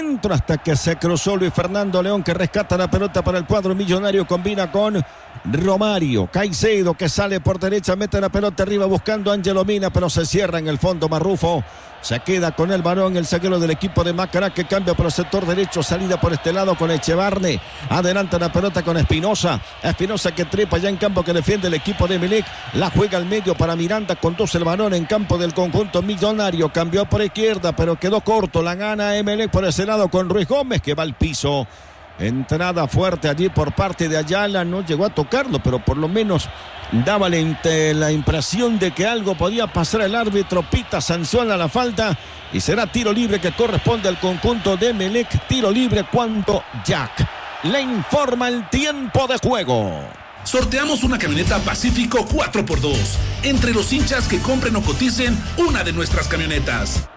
centro hasta que se cruzó Luis Fernando León, que rescata la pelota para el cuadro millonario. Combina con Romario. Caicedo, que sale por derecha, mete la pelota arriba buscando a Ángelo Mina, pero se cierra en el fondo. Marrufo se queda con el balón, el zaguero del equipo de Macará, que cambia por el sector derecho, salida por este lado con Echevarne. Adelanta la pelota con Espinosa. Espinosa que trepa ya en campo, que defiende el equipo de Emelec. La juega al medio para Miranda, conduce el balón en campo del conjunto millonario. Cambió por izquierda, pero quedó corto. La gana Emelec por ese lado con Ruiz Gómez, que va al piso. Entrada fuerte allí por parte de Ayala, no llegó a tocarlo, pero por lo menos daba la impresión de que algo podía pasar. El árbitro pita, sanciona la falta y será tiro libre que corresponde al conjunto de Emelec. Tiro libre cuando Jack le informa el tiempo de juego. Sorteamos una camioneta Pacífico 4x2 entre los hinchas que compren o coticen una de nuestras camionetas.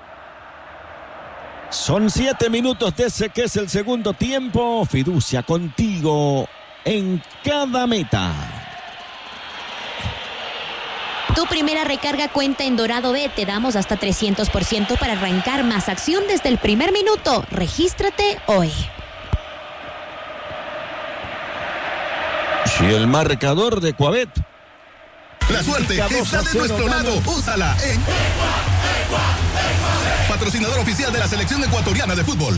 Son 7 minutos desde que es el segundo tiempo. Fiducia, contigo en cada meta. Tu primera recarga cuenta en Dorado B. Te damos hasta 300% para arrancar más acción desde el primer minuto. Regístrate hoy. Si el marcador de Coabet. La suerte está de nuestro lado. Úsala en patrocinador oficial de la selección ecuatoriana de fútbol.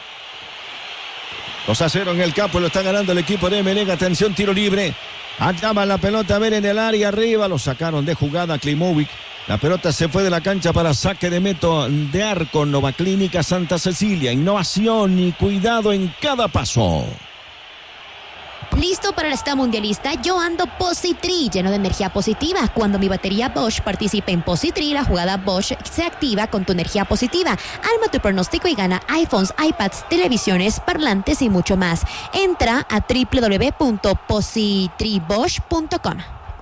2-0 en el campo, lo está ganando el equipo de Emelec. Atención, tiro libre. Allá va la pelota a ver en el área arriba. Lo sacaron de jugada Klimovic. La pelota se fue de la cancha para saque de meta de arco. Nova Clínica Santa Cecilia. Innovación y cuidado en cada paso. ¿Listo para el esta mundialista? Yo ando Positri, lleno de energía positiva. Cuando mi batería Bosch participa en Positri, la jugada Bosch se activa con tu energía positiva. Arma tu pronóstico y gana iPhones, iPads, televisiones, parlantes y mucho más. Entra a www.positribosch.com.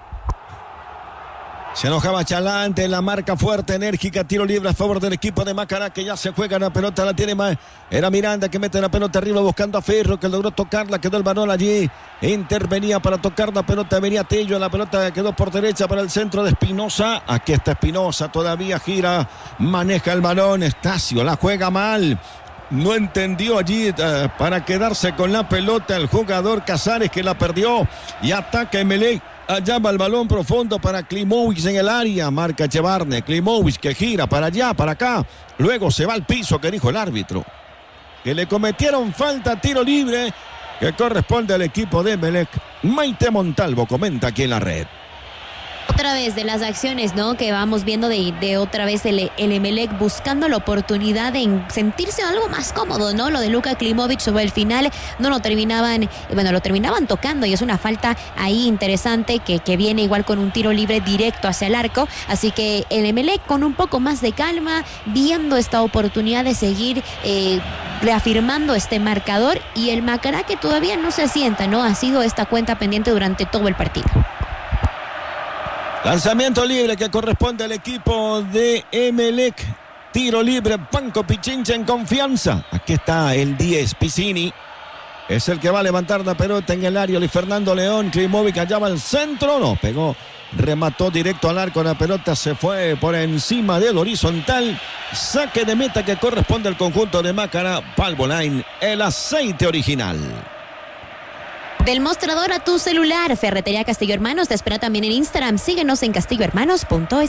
Se enojaba Chalante, la marca fuerte, enérgica, tiro libre a favor del equipo de Macará, que ya se juega la pelota, la tiene más. Era Miranda que mete la pelota arriba buscando a Ferro, que logró tocarla, quedó el balón allí. Intervenía para tocar la pelota, venía Tello, la pelota quedó por derecha para el centro de Espinosa. Aquí está Espinosa, todavía gira, maneja el balón. Estacio la juega mal. No entendió allí para quedarse con la pelota el jugador Casares, que la perdió. Y ataca Emelec. Allá va el balón profundo para Klimovic en el área. Marca Echevarne. Klimovic que gira para allá, para acá. Luego se va al piso, que dijo el árbitro. Que le cometieron falta, tiro libre, que corresponde al equipo de Emelec. Maite Montalvo comenta aquí en la red. Otra vez de las acciones, ¿no?, que vamos viendo de otra vez el Emelec buscando la oportunidad de sentirse algo más cómodo, ¿no? Lo de Luka Klimovic sobre el final no lo terminaban, lo terminaban tocando, y es una falta ahí interesante que viene igual con un tiro libre directo hacia el arco. Así que el Emelec con un poco más de calma, viendo esta oportunidad de seguir reafirmando este marcador, y el Macará que todavía no se asienta, ¿no? Ha sido esta cuenta pendiente durante todo el partido. Lanzamiento libre que corresponde al equipo de Emelec. Tiro libre, Panco Pichincha en confianza. Aquí está el 10, Piscini. Es el que va a levantar la pelota en el área. Luis Fernando León. Klimovic allá va al centro. No, pegó. Remató directo al arco. La pelota se fue por encima del horizontal. Saque de meta que corresponde al conjunto de Macará. Palvoline, el aceite original. Del mostrador a tu celular, Ferretería Castillo Hermanos te espera también en Instagram. Síguenos en castillohermanos.es.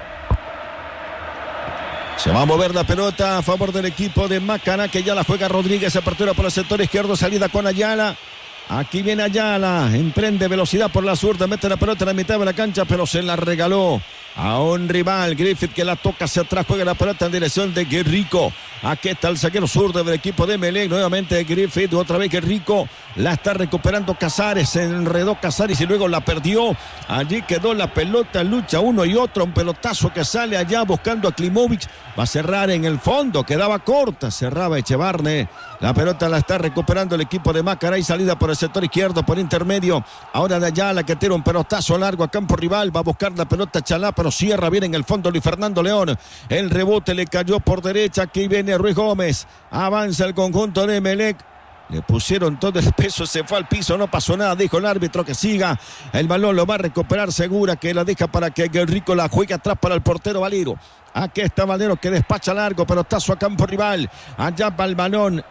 Se va a mover la pelota a favor del equipo de Macará, que ya la juega Rodríguez. Apertura por el sector izquierdo, salida con Ayala. Aquí viene Ayala, emprende velocidad por la zurda, mete la pelota en la mitad de la cancha, pero se la regaló a un rival. Griffith, que la toca hacia atrás, juega la pelota en dirección de Guerrico. Aquí está el zaguero zurdo del equipo de Emelec. Nuevamente Griffith, otra vez Guerrico. La está recuperando Casares. Se enredó Casares y luego la perdió. Allí quedó la pelota, lucha uno y otro. Un pelotazo que sale allá buscando a Klimovic. Va a cerrar en el fondo, quedaba corta. Cerraba Echevarne. La pelota la está recuperando el equipo de Macará, y salida por el sector izquierdo, por intermedio. Ahora de allá la que tira un pelotazo largo a campo rival. Va a buscar la pelota Chalá, pero cierra bien en el fondo Luis Fernando León. El rebote le cayó por derecha. Aquí viene Ruiz Gómez. Avanza el conjunto de Emelec. Le pusieron todo el peso, se fue al piso, no pasó nada, dijo el árbitro que siga. El balón lo va a recuperar Segura, que la deja para que Guerrico la juegue atrás para el portero Valero. Aquí está Valero, que despacha largo, pelotazo a campo rival. Allá va el balón